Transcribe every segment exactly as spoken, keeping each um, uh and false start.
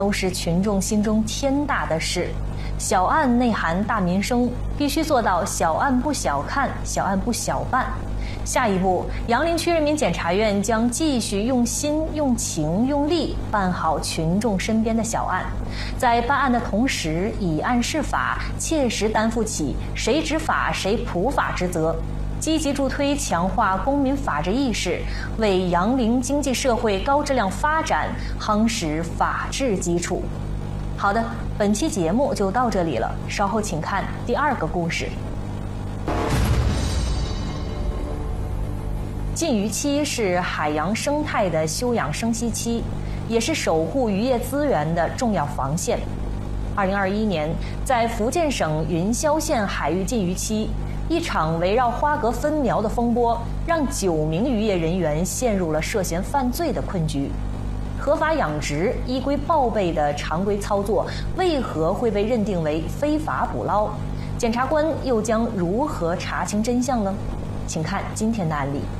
都是群众心中天大的事。小案内含大民生，必须做到小案不小看，小案不小办。下一步，杨凌区人民检察院将继续用心、用情、用力办好群众身边的小案，在办案的同时，以案释法，切实担负起谁执法谁普法之责，积极助推强化公民法治意识，为杨凌经济社会高质量发展夯实法治基础。好的，本期节目就到这里了，稍后请看第二个故事。禁渔期是海洋生态的休养生息期，也是守护渔业资源的重要防线。二零二一年，在福建省云霄县海域禁渔期，一场围绕花蛤分苗的风波，让九名渔业人员陷入了涉嫌犯罪的困局。合法养殖、依规报备的常规操作，为何会被认定为非法捕捞？检察官又将如何查清真相呢？请看今天的案例。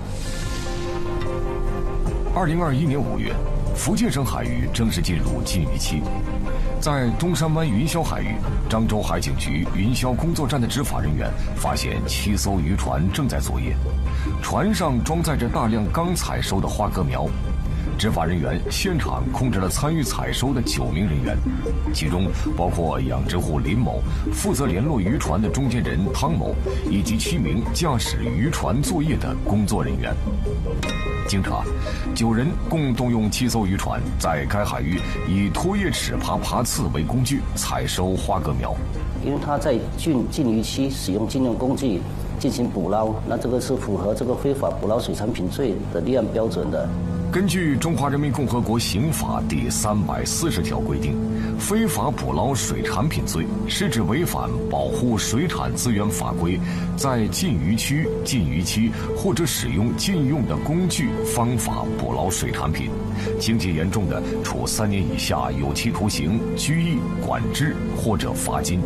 二零二一年五月，福建省海域正式进入禁渔期。在东山湾云霄海域，漳州海警局云霄工作站的执法人员发现七艘渔船正在作业，船上装载着大量刚采收的花蛤苗。执法人员现场控制了参与采收的九名人员，其中包括养殖户林某、负责联络渔船的中间人汤某，以及七名驾驶渔船作业的工作人员。经查，九人共动用七艘渔船，在该海域以拖叶尺耙耙刺为工具采收花蛤苗。 因为他在禁禁渔期使用禁用工具进行捕捞，那这个是符合这个非法捕捞水产品罪的立案标准的。 根据《中华人民共和国刑法》第三百四十条规定，非法捕捞水产品罪是指违反保护水产资源法规，在禁渔区、禁渔期或者使用禁用的工具、方法捕捞水产品，情节严重的，处三年以下有期徒刑、拘役、管制或者罚金。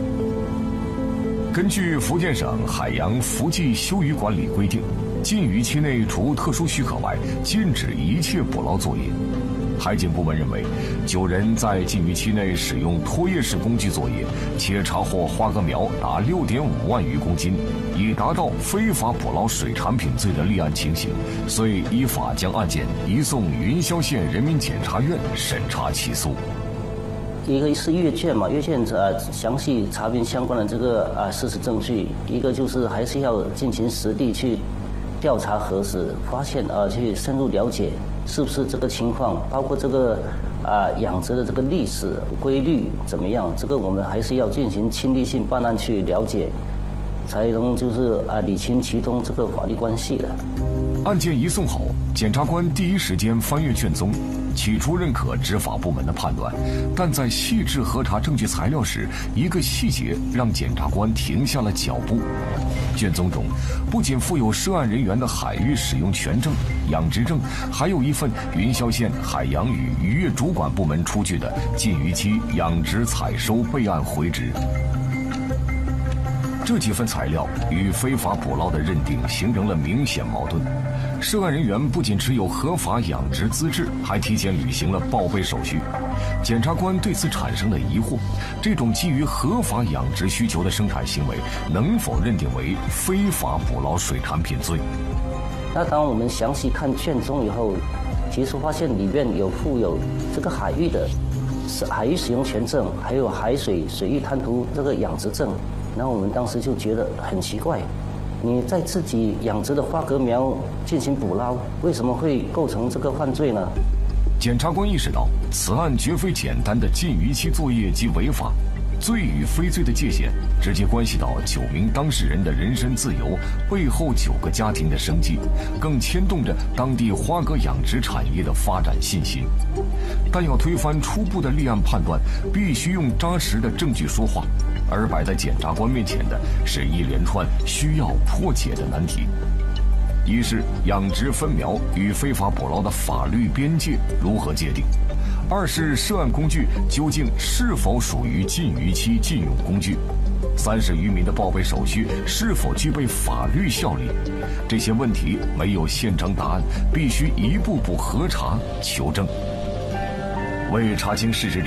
根据福建省海洋福济休渔管理规定，禁渔期内除特殊许可外，禁止一切捕捞作业。海警部门认为，九人在禁渔期内使用拖叶式工具作业，且查获花蛤苗达六点五万余公斤，已达到非法捕捞水产品罪的立案情形，遂依法将案件移送云霄县人民检察院审查起诉。 一个是阅卷嘛，阅卷呃详细查明相关的这个啊、呃、事实证据，一个就是还是要进行实地去调查核实，发现啊、呃、去深入了解是不是这个情况，包括这个啊、呃、养殖的这个历史规律怎么样，这个我们还是要进行亲历性办案去了解，才能就是啊、呃、理清其中这个法律关系的。 案件移送后，检察官第一时间翻阅卷宗，起初认可执法部门的判断，但在细致核查证据材料时，一个细节让检察官停下了脚步。卷宗中不仅附有涉案人员的海域使用权证、养殖证，还有一份云霄县海洋与渔业主管部门出具的禁渔期养殖采收备案回执。这几份材料与非法捕捞的认定形成了明显矛盾。涉案人员不仅持有合法养殖资质，还提前履行了报备手续。检察官对此产生了疑惑：这种基于合法养殖需求的生产行为，能否认定为非法捕捞水产品罪？ 那当我们详细看卷宗以后，其实发现里面有附有这个海域的海域使用权证，还有海水水域滩涂这个养殖证。然后我们当时就觉得很奇怪，你在自己养殖的花蛤苗进行捕捞，为什么会构成这个犯罪呢？ 检察官意识到，此案绝非简单的禁渔期作业及违法，罪与非罪的界限直接关系到九名当事人的人身自由，背后九个家庭的生计，更牵动着当地花蛤养殖产业的发展信心。但要推翻初步的立案判断，必须用扎实的证据说话，而摆在检察官面前的是一连串需要破解的难题。一是养殖分苗与非法捕捞的法律边界如何界定；二是涉案工具究竟是否属于禁渔期禁用工具；三是渔民的报备手续是否具备法律效力。这些问题没有现成答案，必须一步步核查求证。 为查清事实